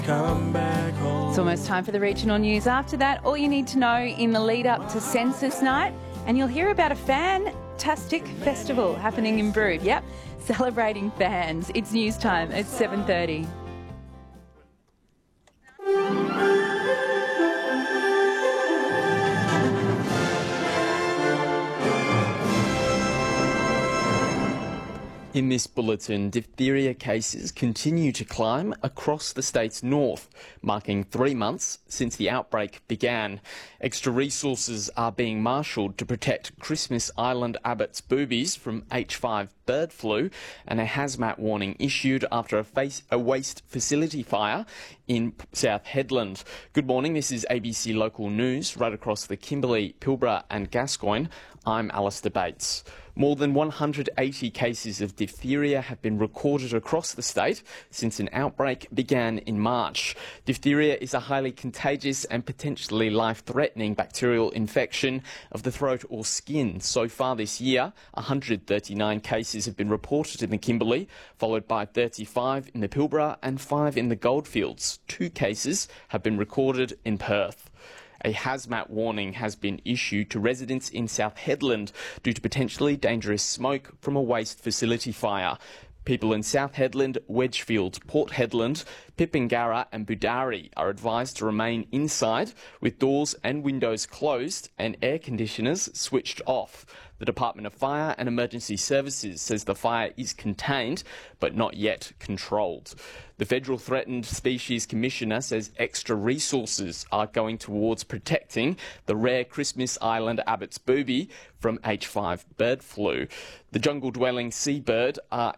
Come back home. It's almost time for the regional news. After that, all you need to know in the lead up to Census Night, and you'll hear about a fantastic festival happening in Broome. Yep, celebrating fans. It's news time at 7:30. In this bulletin, diphtheria cases continue to climb across the state's north, marking 3 months since the outbreak began. Extra resources are being marshalled to protect Christmas Island Abbott's boobies from H5 bird flu, and a hazmat warning issued after a waste facility fire in South Hedland. Good morning, this is ABC Local News, right across the Kimberley, Pilbara and Gascoyne. I'm Alistair Bates. More than 180 cases of diphtheria have been recorded across the state since an outbreak began in March. Diphtheria is a highly contagious and potentially life-threatening bacterial infection of the throat or skin. So far this year, 139 cases have been reported in the Kimberley, followed by 35 in the Pilbara and 5 in the Goldfields. 2 cases have been recorded in Perth. A hazmat warning has been issued to residents in South Hedland due to potentially dangerous smoke from a waste facility fire. People in South Hedland, Wedgefield, Port Hedland, Pipingara and Budari are advised to remain inside with doors and windows closed and air conditioners switched off. The Department of Fire and Emergency Services says the fire is contained but not yet controlled. The Federal Threatened Species Commissioner says extra resources are going towards protecting the rare Christmas Island Abbott's booby from H5 bird flu. The jungle-dwelling seabirds are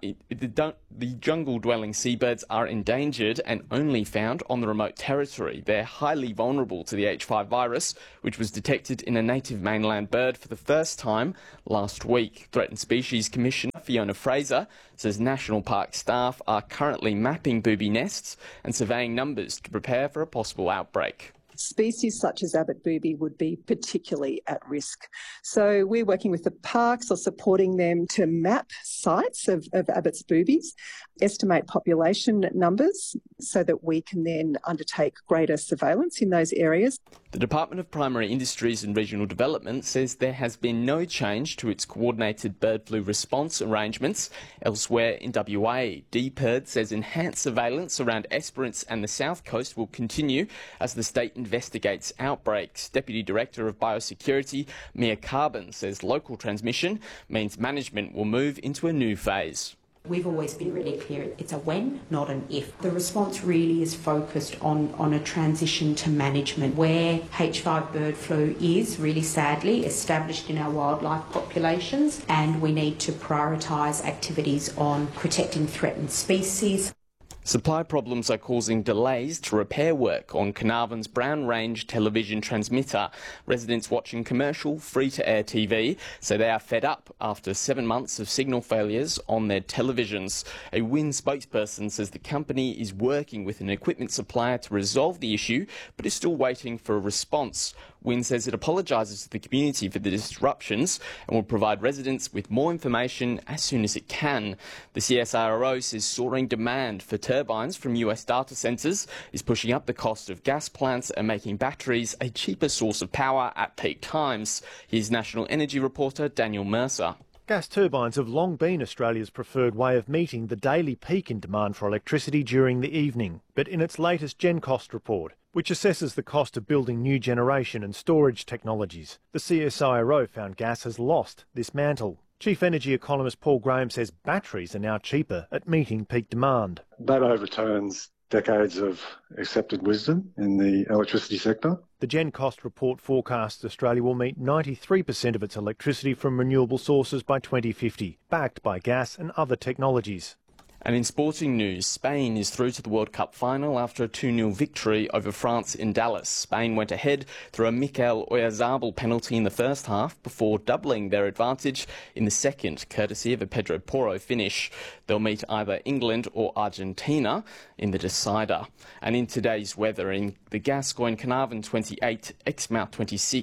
endangered and only found on the remote territory. They're highly vulnerable to the H5 virus, which was detected in a native mainland bird for the first time last week. Threatened Species Commissioner Fiona Fraser says National Park staff are currently mapping booby nests and surveying numbers to prepare for a possible outbreak. Species such as Abbott booby would be particularly at risk. So we're working with the parks or supporting them to map sites of Abbott's boobies, estimate population numbers so that we can then undertake greater surveillance in those areas. The Department of Primary Industries and Regional Development says there has been no change to its coordinated bird flu response arrangements elsewhere in WA. DPIRD says enhanced surveillance around Esperance and the South Coast will continue as the state investigates outbreaks. Deputy Director of Biosecurity Mia Carbon says local transmission means management will move into a new phase. We've always been really clear, it's a when, not an if. The response really is focused on a transition to management where H5 bird flu is really sadly established in our wildlife populations, and we need to prioritise activities on protecting threatened species. Supply problems are causing delays to repair work on Carnarvon's Brown Range television transmitter. Residents watching commercial free-to-air TV say they are fed up after 7 months of signal failures on their televisions. A WIN spokesperson says the company is working with an equipment supplier to resolve the issue, but is still waiting for a response. WIN says it apologises to the community for the disruptions and will provide residents with more information as soon as it can. The CSIRO says soaring demand for turbines from US data centres is pushing up the cost of gas plants and making batteries a cheaper source of power at peak times. Here's National Energy reporter Daniel Mercer. Gas turbines have long been Australia's preferred way of meeting the daily peak in demand for electricity during the evening. But in its latest GenCost report, which assesses the cost of building new generation and storage technologies, the CSIRO found gas has lost this mantle. Chief Energy economist Paul Graham says batteries are now cheaper at meeting peak demand. That overturns decades of accepted wisdom in the electricity sector. The GenCost report forecasts Australia will meet 93% of its electricity from renewable sources by 2050, backed by gas and other technologies. And in sporting news, Spain is through to the World Cup final after a 2-0 victory over France in Dallas. Spain went ahead through a Mikel Oyarzabal penalty in the first half before doubling their advantage in the second, courtesy of a Pedro Porro finish. They'll meet either England or Argentina in the decider. And in today's weather, in the Gascoyne, Carnarvon 28, Exmouth 26,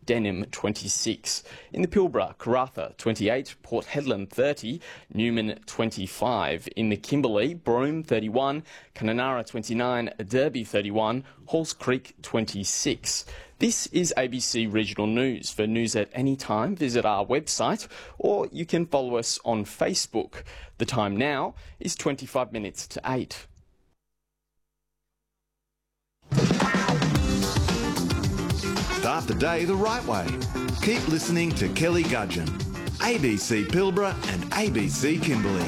Denham 26. In the Pilbara, Karratha 28, Port Hedland 30, Newman 25. In the Kimberley, Broome 31, Kununurra 29, Derby 31, Halls Creek 26. This is ABC Regional News. For news at any time, visit our website or you can follow us on Facebook. The time now is 25 minutes to 8. Start the day the right way. Keep listening to Kelly Gudgeon, ABC Pilbara and ABC Kimberley.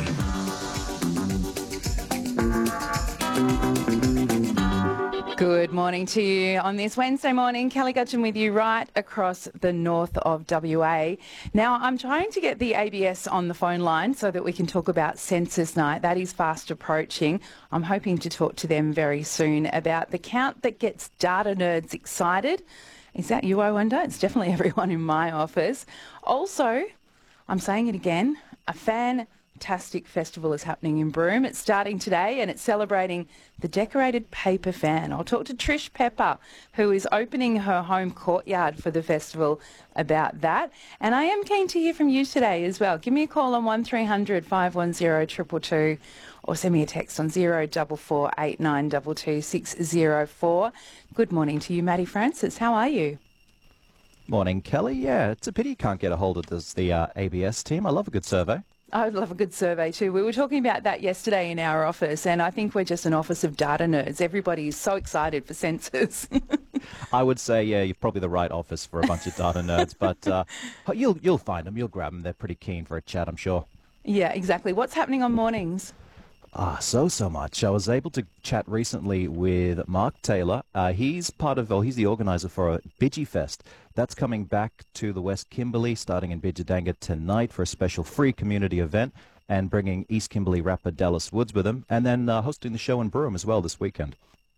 Good morning to you on this Wednesday morning. Kelly Gudgeon with you right across the north of WA. Now, I'm trying to get the ABS on the phone line so that we can talk about Census Night. That is fast approaching. I'm hoping to talk to them very soon about the count that gets data nerds excited. Is that you, I wonder? It's definitely everyone in my office. Also, I'm saying it again, a fantastic festival is happening in Broome. It's starting today and it's celebrating the decorated paper fan. I'll talk to Trish Pepper, who is opening her home courtyard for the festival, about that. And I am keen to hear from you today as well. Give me a call on 1300 510 222 or send me a text on 0448 922 604. Good morning to you, Maddie Francis. How are you? Morning, Kelly. Yeah, it's a pity you can't get a hold of the ABS team. I love a good survey. I love a good survey too. We were talking about that yesterday in our office, and I think we're just an office of data nerds. Everybody is so excited for census. I would say, yeah, you're probably the right office for a bunch of data nerds, but you'll find them, you'll grab them. They're pretty keen for a chat, I'm sure. Yeah, exactly. What's happening on mornings? So much. I was able to chat recently with Mark Taylor. He's the organiser for a Bidgie Fest. That's coming back to the West Kimberley, starting in Bidjadanga tonight for a special free community event, and bringing East Kimberley rapper Dallas Woods with him, and then hosting the show in Broome as well this weekend.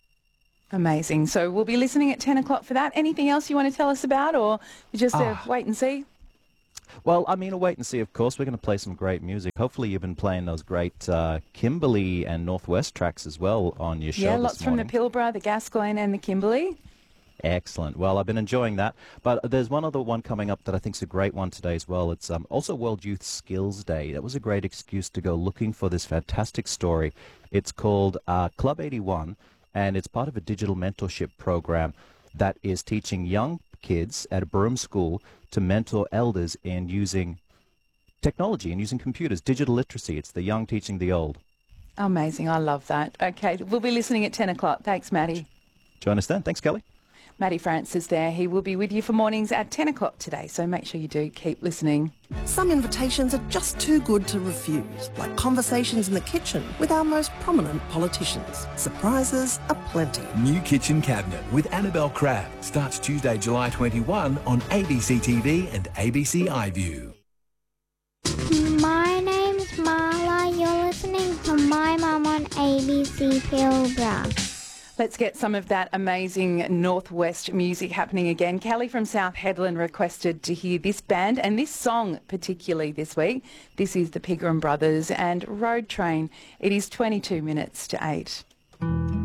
Amazing. So we'll be listening at 10 o'clock for that. Anything else you want to tell us about, or just wait and see? Well, I mean, a wait and see, of course. We're going to play some great music. Hopefully you've been playing those great Kimberley and Northwest tracks as well on your show Yeah, lots from the Pilbara, the Gascoyne and the Kimberley. Excellent. Well, I've been enjoying that. But there's one other one coming up that I think is a great one today as well. It's also World Youth Skills Day. That was a great excuse to go looking for this fantastic story. It's called Club 81, and it's part of a digital mentorship program that is teaching young kids at a Broome school to mentor elders in using technology and using computers, digital literacy. It's the young teaching the old. Amazing. I love that. Okay, we'll be listening at 10 o'clock. Thanks, Maddie. Join us then. Thanks, Kelly. Maddie Francis there. He will be with you for mornings at 10 o'clock today, so make sure you do keep listening. Some invitations are just too good to refuse, like conversations in the kitchen with our most prominent politicians. Surprises aplenty. New Kitchen Cabinet with Annabelle Crabb starts Tuesday, July 21 on ABC TV and ABC iView. My name's Marla. You're listening to My Mum on ABC Pilbara. Let's get some of that amazing Northwest music happening again. Kelly from South Hedland requested to hear this band and this song particularly this week. This is the Pigram Brothers and Road Train. It is 22 minutes to 8.